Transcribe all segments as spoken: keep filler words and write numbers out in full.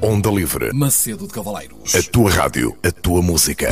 Onda Livre. Macedo de Cavaleiros. A tua rádio, a tua música.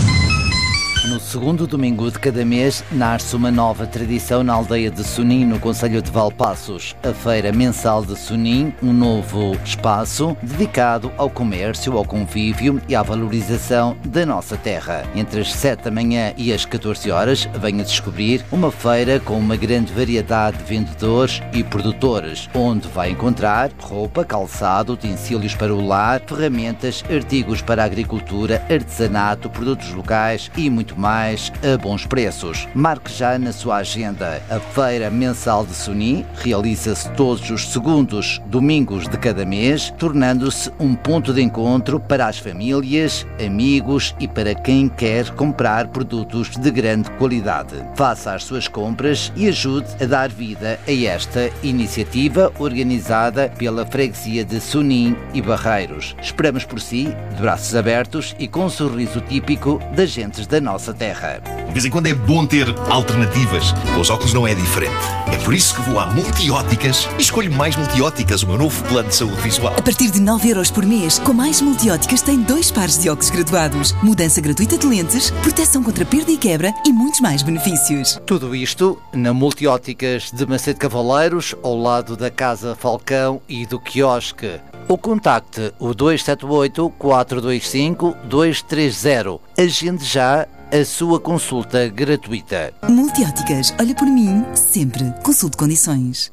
No segundo domingo de cada mês, nasce uma nova tradição na aldeia de Sonim, no concelho de Valpaços. A Feira Mensal de Sonim, um novo espaço dedicado ao comércio, ao convívio e à valorização da nossa terra. Entre as sete da manhã e as catorze horas, venha descobrir uma feira com uma grande variedade de vendedores e produtores, onde vai encontrar roupa, calçado, utensílios para o lar, ferramentas, artigos para a agricultura, artesanato, produtos locais e muito mais a bons preços. Marque já na sua agenda. A Feira Mensal de Sonim realiza-se todos os segundos domingos de cada mês, tornando-se um ponto de encontro para as famílias, amigos e para quem quer comprar produtos de grande qualidade. Faça as suas compras e ajude a dar vida a esta iniciativa organizada pela freguesia de Sonim e Barreiros. Esperamos por si, de braços abertos e com um sorriso típico das gentes da nossa terra. De vez em quando é bom ter alternativas. Com os óculos não é diferente. É por isso que vou à Multióticas e escolho Mais Multióticas, o meu novo plano de saúde visual. A partir de nove euros por mês, com Mais Multióticas tem dois pares de óculos graduados, mudança gratuita de lentes, proteção contra perda e quebra e muitos mais benefícios. Tudo isto na Multióticas de Macedo de Cavaleiros, ao lado da Casa Falcão e do quiosque. Ou contacte o dois sete oito, quatro dois cinco, dois três zero. Agende já a sua consulta gratuita. Multióticas, olha por mim, sempre. Consulte condições.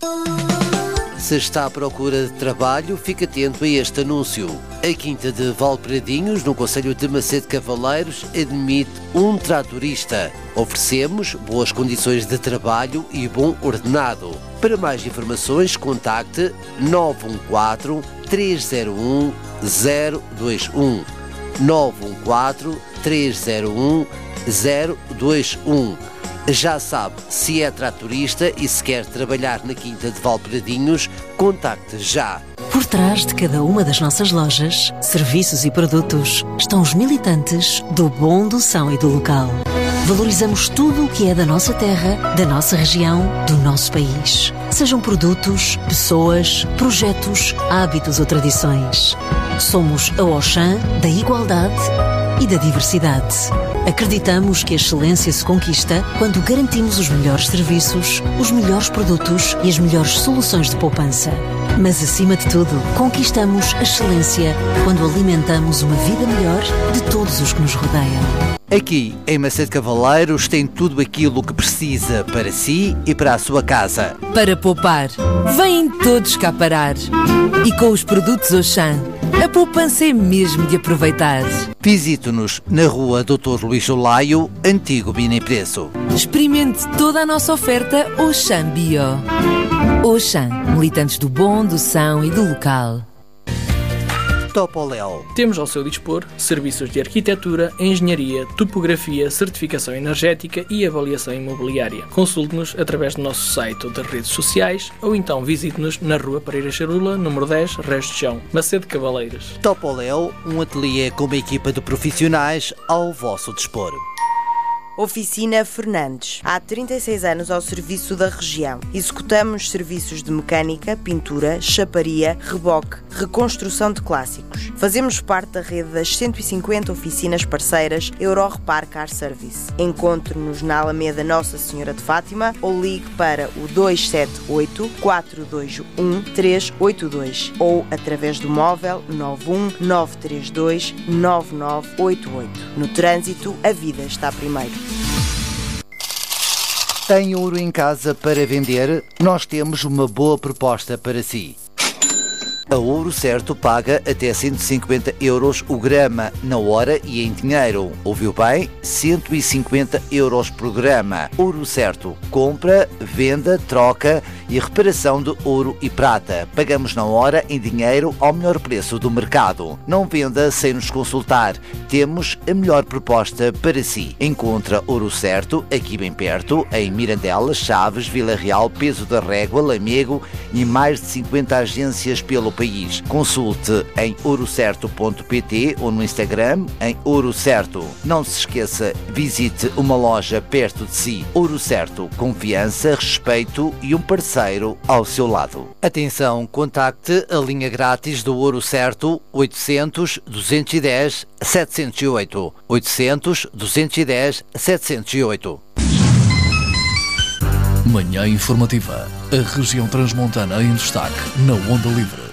Se está à procura de trabalho, fique atento a este anúncio. A Quinta de Valpradinhos, no concelho de Macedo de Cavaleiros, admite um tratorista. Oferecemos boas condições de trabalho e bom ordenado. Para mais informações, contacte nove um quatro, três zero um, zero dois um. nove um quatro, três zero um, zero dois um. Já sabe, se é tratorista e se quer trabalhar na Quinta de Valpradinhos, contacte já. Por trás de cada uma das nossas lojas, serviços e produtos, estão os militantes do bom, do são e do local. Valorizamos tudo o que é da nossa terra, da nossa região, do nosso país. Sejam produtos, pessoas, projetos, hábitos ou tradições. Somos a Auchan da igualdade e da diversidade. Acreditamos que a excelência se conquista quando garantimos os melhores serviços, os melhores produtos e as melhores soluções de poupança. Mas, acima de tudo, conquistamos a excelência quando alimentamos uma vida melhor de todos os que nos rodeiam. Aqui, em Macedo de Cavaleiros, tem tudo aquilo que precisa para si e para a sua casa. Para poupar, vêm todos cá parar. E com os produtos Auchan, a poupança é mesmo de aproveitar. Visite-nos na rua doutor Luís Olaio, antigo Bina e Preço. Experimente toda a nossa oferta Auchan Bio. Auchan, militantes do bom, do são e do local. Topoléu. Temos ao seu dispor serviços de arquitetura, engenharia, topografia, certificação energética e avaliação imobiliária. Consulte-nos através do nosso site ou das redes sociais ou então visite-nos na rua Pereira Charula, número dez, Resto de Chão, Macedo de Cavaleiros. Topoléu, um ateliê com uma equipa de profissionais ao vosso dispor. Oficina Fernandes. Há trinta e seis anos ao serviço da região. Executamos serviços de mecânica, pintura, chaparia, reboque, reconstrução de clássicos. Fazemos parte da rede das cento e cinquenta oficinas parceiras Euro Repar Car Service. Encontre-nos na Alameda Nossa Senhora de Fátima ou ligue para o dois sete oito, quatro dois um, três oito dois ou através do móvel nove um nove três dois, nove nove oito oito. No trânsito, a vida está primeiro. Tem ouro em casa para vender? Nós temos uma boa proposta para si. A Ouro Certo paga até cento e cinquenta euros o grama na hora e em dinheiro. Ouviu bem? cento e cinquenta euros por grama. Ouro Certo. Compra, venda, troca e reparação de ouro e prata. Pagamos na hora em dinheiro ao melhor preço do mercado. Não venda sem nos consultar. Temos a melhor proposta para si. Encontra Ouro Certo aqui bem perto, em Mirandela, Chaves, Vila Real, Peso da Régua, Lamego e mais de cinquenta agências pelo país. país. Consulte em ourocerto ponto pt ou no Instagram em ourocerto. Não se esqueça, visite uma loja perto de si. Ouro Certo, confiança, respeito e um parceiro ao seu lado. Atenção, contacte a linha grátis do Ouro Certo oitocentos, duzentos e dez, setecentos e oito. oitocentos, duzentos e dez, setecentos e oito. Manhã Informativa. A região transmontana em destaque na Onda Livre.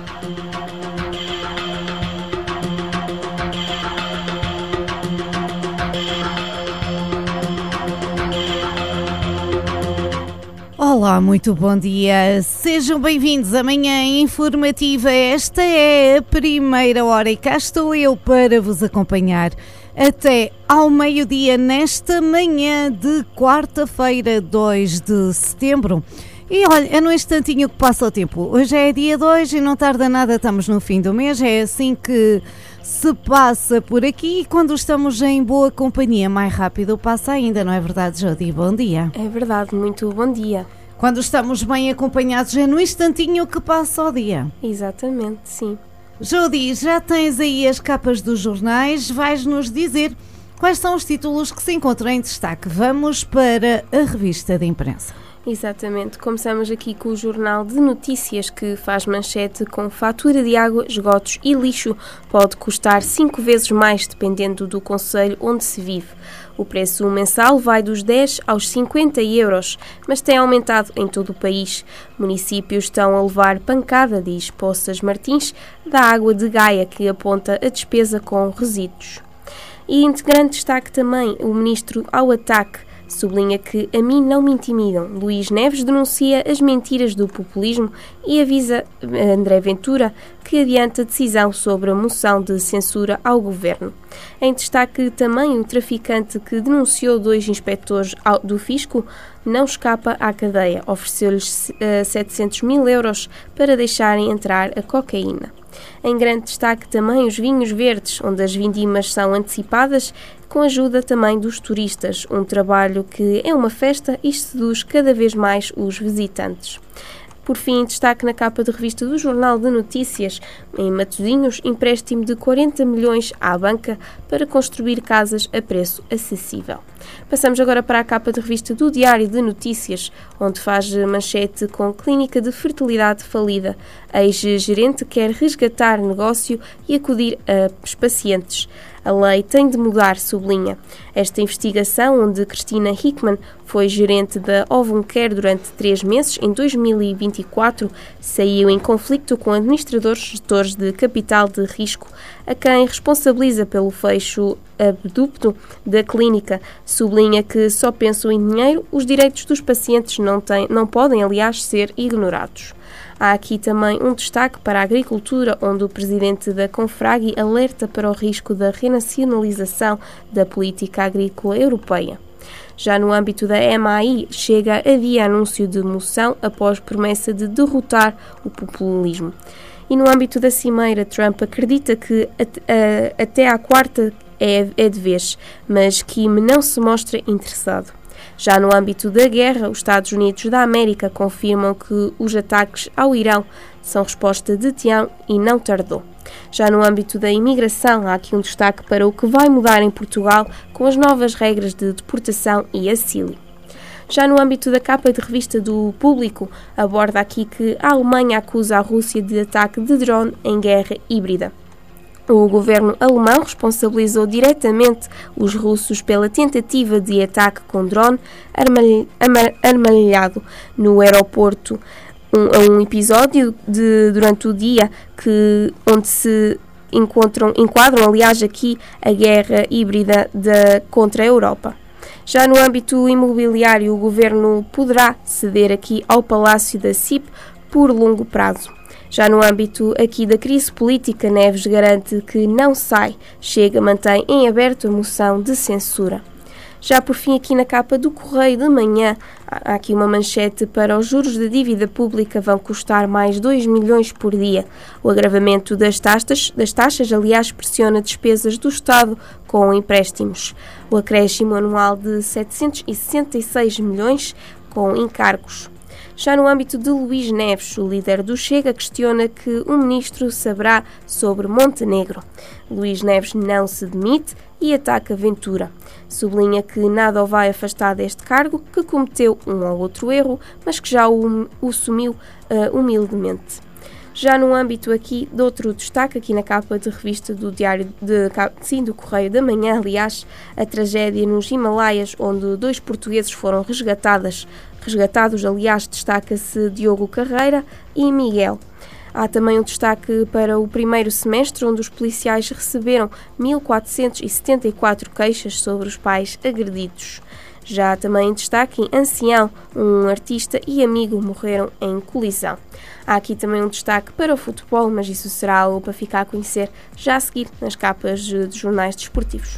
Olá, muito bom dia. Sejam bem-vindos à Manhã Informativa. Esta é a primeira hora e cá estou eu para vos acompanhar até ao meio-dia nesta manhã de quarta-feira, dois de setembro. E olha, é no instantinho que passa o tempo. Hoje é dia dois e não tarda nada, estamos no fim do mês. É assim que se passa por aqui e quando estamos em boa companhia, mais rápido passa ainda, não é verdade, Jodi? Bom dia. É verdade, muito bom dia. Quando estamos bem acompanhados é no instantinho que passa o dia. Exatamente, sim. Jodi, já tens aí as capas dos jornais, vais-nos dizer quais são os títulos que se encontram em destaque. Vamos para a revista de imprensa. Exatamente, começamos aqui com o Jornal de Notícias que faz manchete com fatura de água, esgotos e lixo pode custar cinco vezes mais dependendo do concelho onde se vive. O preço mensal vai dos dez aos cinquenta euros, mas tem aumentado em todo o país. Municípios estão a levar pancada, diz Poças Martins, da água de Gaia, que aponta a despesa com resíduos. E em grande destaque também o ministro ao ataque. Sublinha que a mim não me intimidam. Luís Neves denuncia as mentiras do populismo e avisa André Ventura que adianta a decisão sobre a moção de censura ao governo. Em destaque também o traficante que denunciou dois inspectores do fisco não escapa à cadeia. Ofereceu-lhes uh, setecentos mil euros para deixarem entrar a cocaína. Em grande destaque também os vinhos verdes, onde as vindimas são antecipadas, com a ajuda também dos turistas, um trabalho que é uma festa e seduz cada vez mais os visitantes. Por fim, destaque na capa de revista do Jornal de Notícias, em Matosinhos, empréstimo de quarenta milhões à banca para construir casas a preço acessível. Passamos agora para a capa de revista do Diário de Notícias, onde faz manchete com clínica de fertilidade falida. Ex-gerente quer resgatar negócio e acudir aos pacientes. A lei tem de mudar, sublinha. Esta investigação, onde Cristina Hickman foi gerente da Ovum Care durante três meses, em dois mil e vinte e quatro, saiu em conflito com administradores gestores de capital de risco, a quem responsabiliza pelo fecho abrupto da clínica. Sublinha que só pensam em dinheiro, os direitos dos pacientes não, têm, não podem, aliás, ser ignorados. Há aqui também um destaque para a agricultura, onde o presidente da Confragi alerta para o risco da renacionalização da política agrícola europeia. Já no âmbito da M A I, chega a via anúncio de moção após promessa de derrotar o populismo. E no âmbito da Cimeira, Trump acredita que até à quarta é, é de vez, mas Kim não se mostra interessado. Já no âmbito da guerra, os Estados Unidos da América confirmam que os ataques ao Irão são resposta de Tião e não tardou. Já no âmbito da imigração, há aqui um destaque para o que vai mudar em Portugal com as novas regras de deportação e asilo. Já no âmbito da capa de revista do Público, aborda aqui que a Alemanha acusa a Rússia de ataque de drone em guerra híbrida. O governo alemão responsabilizou diretamente os russos pela tentativa de ataque com drone armalhado no aeroporto. Um, um episódio de, durante o dia que, onde se encontram, enquadram, aliás, aqui a guerra híbrida da, contra a Europa. Já no âmbito imobiliário, o governo poderá ceder aqui ao Palácio da C I P por longo prazo. Já no âmbito aqui da crise política, Neves garante que não sai. Chega mantém em aberto a moção de censura. Já por fim, aqui na capa do Correio de Manhã, há aqui uma manchete para os juros da dívida pública vão custar mais dois milhões por dia. O agravamento das taxas, das taxas, aliás, pressiona despesas do Estado com empréstimos. O acréscimo anual de setecentos e sessenta e seis milhões com encargos. Já no âmbito de Luís Neves, o líder do Chega questiona que o ministro saberá sobre Montenegro. Luís Neves não se demite e ataca Ventura. Sublinha que nada o vai afastar deste cargo, que cometeu um ou outro erro, mas que já o, o assumiu uh, humildemente. Já no âmbito aqui de outro destaque, aqui na capa de revista do Diário de, sim, do Correio da Manhã, aliás, a tragédia nos Himalaias, onde dois portugueses foram resgatadas, resgatados, aliás, destaca-se Diogo Carreira e Miguel. Há também um destaque para o primeiro semestre, onde os policiais receberam mil quatrocentos e setenta e quatro queixas sobre os pais agredidos. Já também em destaque em Ancião, um artista e amigo morreram em colisão. Há aqui também um destaque para o futebol, mas isso será algo para ficar a conhecer já a seguir nas capas de jornais desportivos.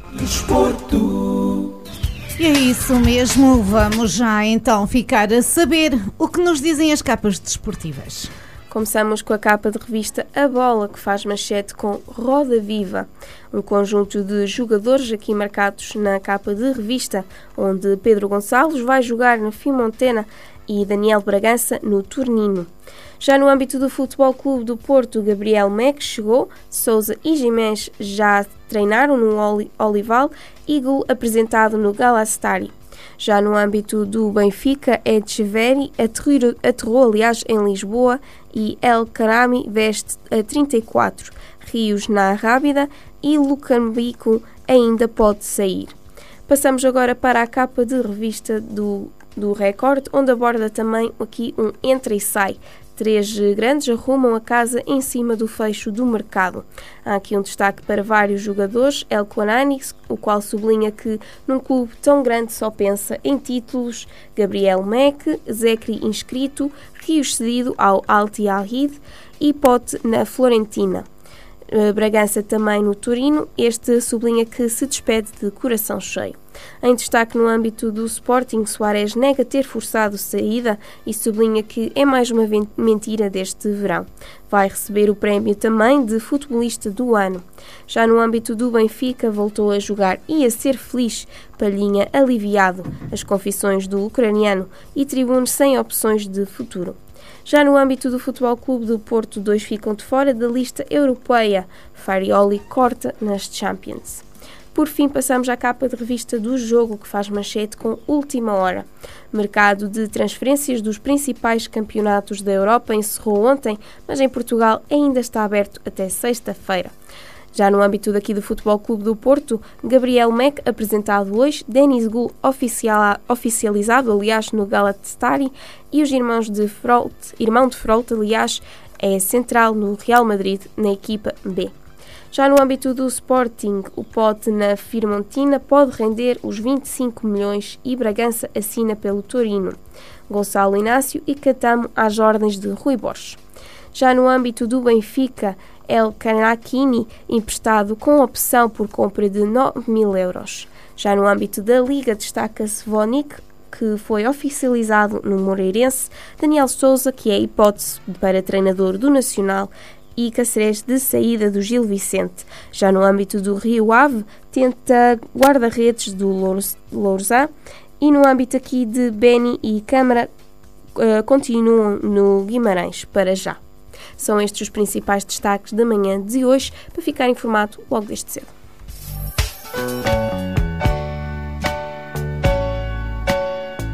Desporto. E é isso mesmo, vamos já então ficar a saber o que nos dizem as capas desportivas. Começamos com a capa de revista A Bola, que faz manchete com Roda Viva, um conjunto de jogadores aqui marcados na capa de revista, onde Pedro Gonçalves vai jogar na Fimontena e Daniel Bragança no Tornino. Já no âmbito do Futebol Clube do Porto, Gabriel Meque chegou, Sousa e Gimenez já treinaram no Olival e gol apresentado no Galatasaray. Já no âmbito do Benfica, Etcheverry aterrou, aterrou, aliás, em Lisboa e El Karami veste a trinta e quatro. Rios na Rábida e Lucambico ainda pode sair. Passamos agora para a capa de revista do, do Record, onde aborda também aqui um entra e sai. Três grandes arrumam a casa em cima do fecho do mercado. Há aqui um destaque para vários jogadores, El Konani, o qual sublinha que num clube tão grande só pensa em títulos, Gabriel Meque, Zekri inscrito, Rios cedido ao Al Ittihad e Pote na Florentina. Bragança também no Torino, este sublinha que se despede de coração cheio. Em destaque no âmbito do Sporting, Soares nega ter forçado saída e sublinha que é mais uma mentira deste verão. Vai receber o prémio também de futebolista do ano. Já no âmbito do Benfica, voltou a jogar e a ser feliz, Palhinha aliviado, as confissões do ucraniano e tribunos sem opções de futuro. Já no âmbito do Futebol Clube do Porto, dois ficam de fora da lista europeia. Farioli corta nas Champions. Por fim, passamos à capa de revista do Jogo, que faz manchete com última hora. Mercado de transferências dos principais campeonatos da Europa encerrou ontem, mas em Portugal ainda está aberto até sexta-feira. Já no âmbito daqui do Futebol Clube do Porto, Gabriel Meque apresentado hoje, Denis Gul oficial, oficializado, aliás, no Galatasaray, e os irmãos de Frolt, irmão de Frolt, aliás, é central no Real Madrid, na equipa B. Já no âmbito do Sporting, o Pote na Fiorentina pode render os vinte e cinco milhões e Bragança assina pelo Torino. Gonçalo Inácio e Catamo às ordens de Rui Borges. Já no âmbito do Benfica, El Kanakini, emprestado com opção por compra de nove mil euros. Já no âmbito da Liga, destaca-se Vonik, que foi oficializado no Moreirense, Daniel Sousa, que é a hipótese para treinador do Nacional, e Cáceres de saída do Gil Vicente. Já no âmbito do Rio Ave, tenta guarda-redes do Lourzá, e no âmbito aqui de Beni e Câmara, uh, continuam no Guimarães, para já. São estes os principais destaques da manhã de hoje, para ficar informado logo desde cedo.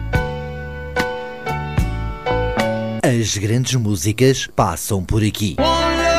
As grandes músicas passam por aqui.